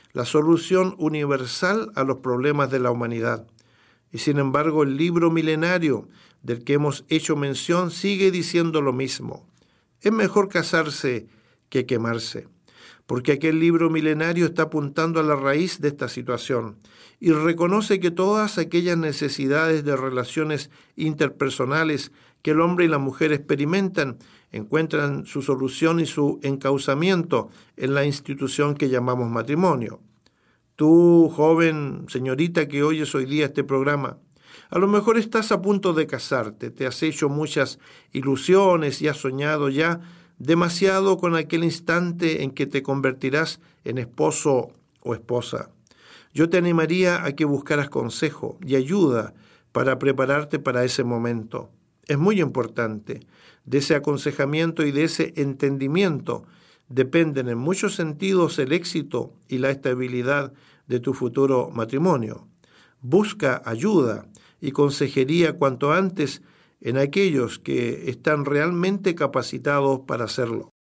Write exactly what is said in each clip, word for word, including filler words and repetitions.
la solución universal a los problemas de la humanidad. Y sin embargo, el libro milenario del que hemos hecho mención sigue diciendo lo mismo. Es mejor casarse que quemarse, porque aquel libro milenario está apuntando a la raíz de esta situación y reconoce que todas aquellas necesidades de relaciones interpersonales que el hombre y la mujer experimentan encuentran su solución y su encauzamiento en la institución que llamamos matrimonio. Tú, joven, señorita que oyes hoy día este programa, a lo mejor estás a punto de casarte, te has hecho muchas ilusiones y has soñado ya demasiado con aquel instante en que te convertirás en esposo o esposa. Yo te animaría a que buscaras consejo y ayuda para prepararte para ese momento. Es muy importante. De ese aconsejamiento y de ese entendimiento dependen en muchos sentidos el éxito y la estabilidad de tu futuro matrimonio. Busca ayuda y consejería cuanto antes en aquellos que están realmente capacitados para hacerlo.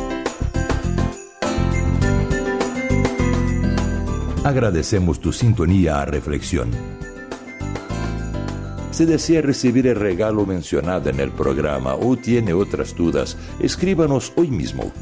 Agradecemos tu sintonía a Reflexión. Si desea recibir el regalo mencionado en el programa o tiene otras dudas, escríbanos hoy mismo.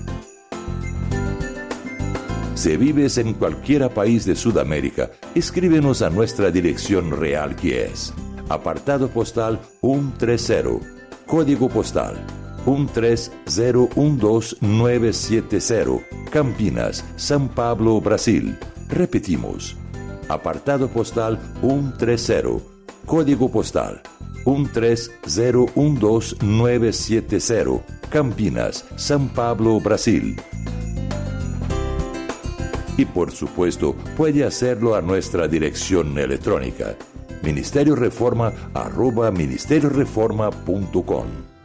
Si vives en cualquier país de Sudamérica, escríbenos a nuestra dirección real, que es apartado postal ciento treinta, código postal uno tres cero uno dos nueve siete cero, Campinas, São Paulo, Brasil. Repetimos, apartado postal ciento treinta, código postal uno tres cero uno dos nueve siete cero, Campinas, São Paulo, Brasil. Y por supuesto, puede hacerlo a nuestra dirección electrónica, ministerio reforma arroba ministerio reforma punto com.